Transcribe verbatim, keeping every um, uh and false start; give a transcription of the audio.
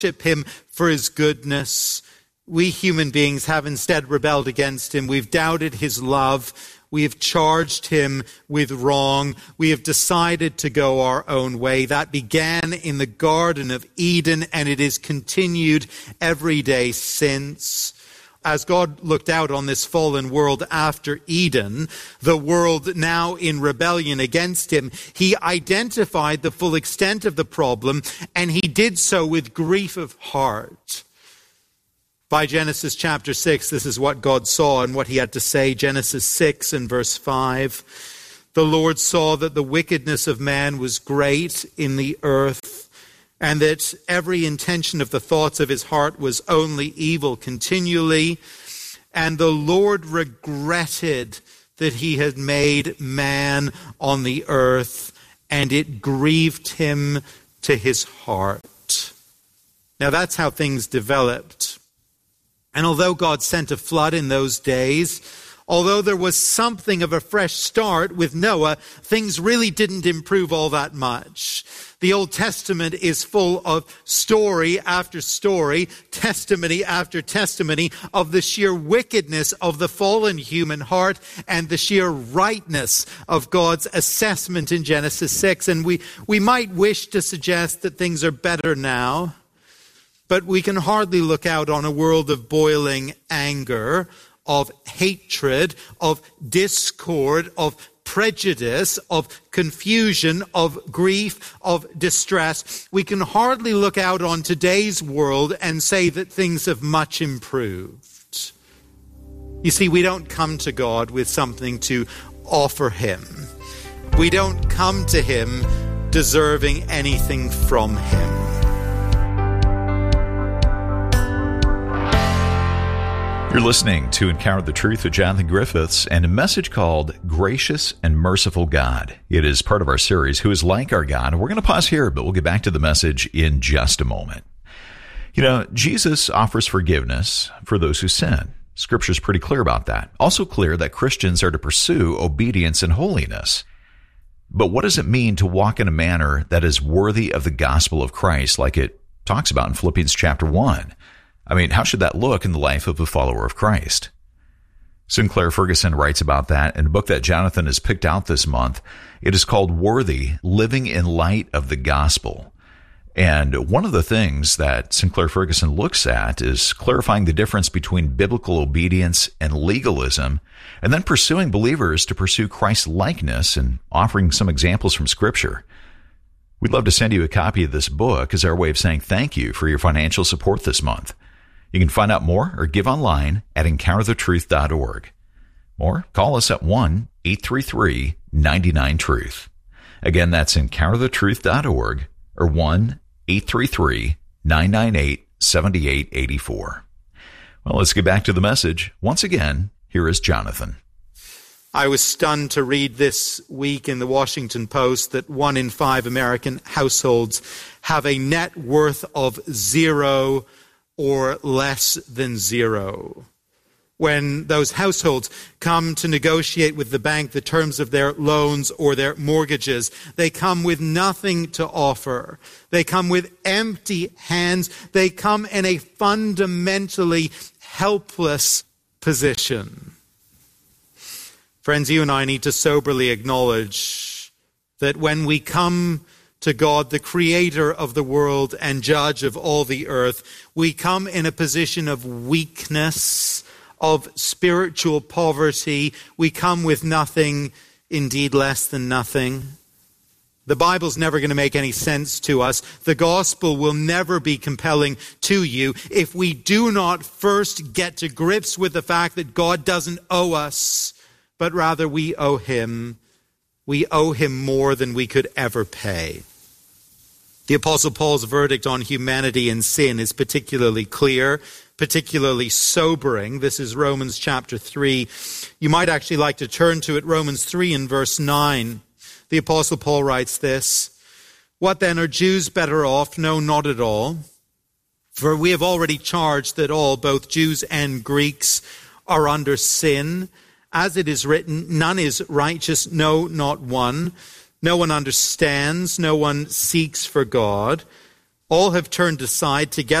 worship him for his goodness. We human beings have instead rebelled against him. We've doubted his love. We have charged him with wrong. We have decided to go our own way. That began in the Garden of Eden, and it is continued every day since. As God looked out on this fallen world after Eden, the world now in rebellion against him, he identified the full extent of the problem, and he did so with grief of heart. By Genesis chapter six, this is what God saw and what he had to say. Genesis six and verse five. The Lord saw that the wickedness of man was great in the earth, and that every intention of the thoughts of his heart was only evil continually. And the Lord regretted that he had made man on the earth, and it grieved him to his heart. Now that's how things developed. And although God sent a flood in those days, although there was something of a fresh start with Noah, things really didn't improve all that much. The Old Testament is full of story after story, testimony after testimony of the sheer wickedness of the fallen human heart and the sheer rightness of God's assessment in Genesis six. And we, we might wish to suggest that things are better now, but we can hardly look out on a world of boiling anger, of hatred, of discord, of prejudice, of confusion, of grief, of distress. We can hardly look out on today's world and say that things have much improved. You see, we don't come to God with something to offer him. We don't come to him deserving anything from him. You're listening to Encounter the Truth with Jonathan Griffiths and a message called Gracious and Merciful God. It is part of our series, Who is Like Our God? And we're going to pause here, but we'll get back to the message in just a moment. You know, Jesus offers forgiveness for those who sin. Scripture's pretty clear about that. Also clear that Christians are to pursue obedience and holiness. But what does it mean to walk in a manner that is worthy of the gospel of Christ, like it talks about in Philippians chapter one? I mean, how should that look in the life of a follower of Christ? Sinclair Ferguson writes about that in a book that Jonathan has picked out this month. It is called Worthy, Living in Light of the Gospel. And one of the things that Sinclair Ferguson looks at is clarifying the difference between biblical obedience and legalism, and then pursuing believers to pursue Christ's likeness and offering some examples from Scripture. We'd love to send you a copy of this book as our way of saying thank you for your financial support this month. You can find out more or give online at encounter the truth dot org. Or call us at one eight three three, nine nine, truth. Again, that's encounter the truth dot org or one eight three three, nine nine eight, seven eight eight four. Well, let's get back to the message. Once again, here is Jonathan. I was stunned to read this week in the Washington Post that one in five American households have a net worth of zero or less than zero. When those households come to negotiate with the bank the terms of their loans or their mortgages, they come with nothing to offer. They come with empty hands. They come in a fundamentally helpless position. Friends, you and I need to soberly acknowledge that when we come to God, the creator of the world and judge of all the earth, we come in a position of weakness, of spiritual poverty. We come with nothing, indeed less than nothing. The Bible's never going to make any sense to us. The gospel will never be compelling to you if we do not first get to grips with the fact that God doesn't owe us, but rather we owe him. We owe him more than we could ever pay. The Apostle Paul's verdict on humanity and sin is particularly clear, particularly sobering. This is Romans chapter three. You might actually like to turn to it, Romans three and verse nine. The Apostle Paul writes this: "What then, are Jews better off? No, not at all. For we have already charged that all, both Jews and Greeks, are under sin. As it is written, none is righteous, no, not one. No one understands, no one seeks for God. All have turned aside. Together